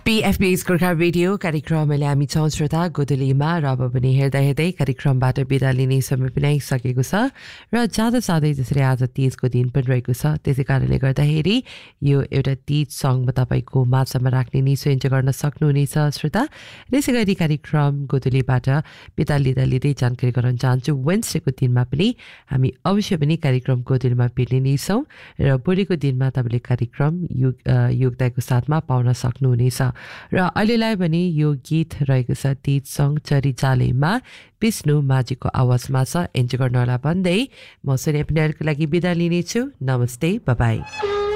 PFB's Gorkha radio कार्यक्रमले हामी छौँ श्रोता गोधुलीमा र अब पनि हेर्दै हेर्दै कार्यक्रमबाट बिदा लिने समय पनि आइसकेको छ र जाँदा जाँदै जसरी आज तीजको दिन पनि रहेको छ त्यसै कारणले गर्दाखेरि यो एउटा तीज सङ म तपाईँको माझमा राख्ने निसो इन्जोय गर्न सक्नुहुनेछ श्रोता। त्यसै गरी कार्यक्रम गोधुलीबाट बिदा लिँदा लिँदै जानकारी गराउन चाहन्छु वेन्सडेको दिनमा पनि हामी अवश्य पनि कार्यक्रम गोधुलीमा भेट्ने नै छौँ र भोलिको दिनमा तपाईँले कार्यक्रम योगदायको साथमा पाउन सक्नुहुनेछ। र अहिलेलाई भने यो गीत रहेको छ तीज सङ चरी जालेमा विष्णु माझीको आवाजमा छ, इन्जोय गर्नुहोला भन्दै म सुने पनि अहिलेको लागि बिदा लिनेछु। नमस्ते, बाई।